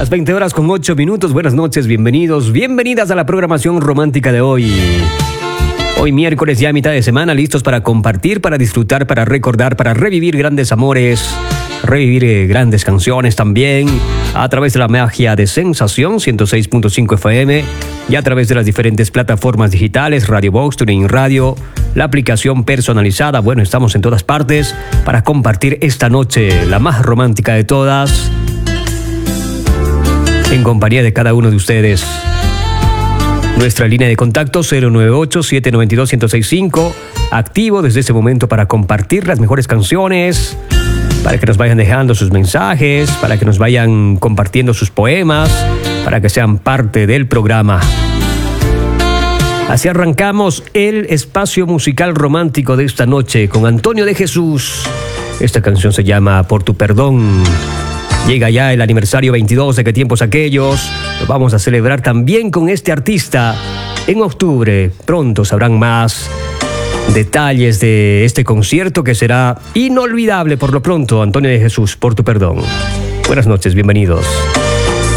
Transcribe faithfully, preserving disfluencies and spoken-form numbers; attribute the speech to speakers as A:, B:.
A: Las veinte horas con ocho minutos. Buenas noches, bienvenidos, bienvenidas a la programación romántica de hoy. Hoy miércoles, ya a mitad de semana, listos para compartir, para disfrutar, para recordar, para revivir grandes amores, revivir eh, grandes canciones también, a través de la magia de Sensación ciento seis punto cinco F M y a través de las diferentes plataformas digitales, Radio Box, TuneIn Radio, la aplicación personalizada. Bueno, estamos en todas partes para compartir esta noche, la más romántica de todas, en compañía de cada uno de ustedes. Nuestra línea de contacto cero nueve ocho, siete nueve dos, uno cero seis cinco, activo desde ese momento para compartir las mejores canciones, para que nos vayan dejando sus mensajes, para que nos vayan compartiendo sus poemas, para que sean parte del programa. Así arrancamos el espacio musical romántico de esta noche con Antonio de Jesús. Esta canción se llama Por tu perdón. Llega ya el aniversario veintidós de Qué tiempos aquellos. Lo vamos a celebrar también con este artista en octubre. Pronto sabrán más detalles de este concierto que será inolvidable. Por lo pronto, Antonio de Jesús, Por tu perdón. Buenas noches, bienvenidos.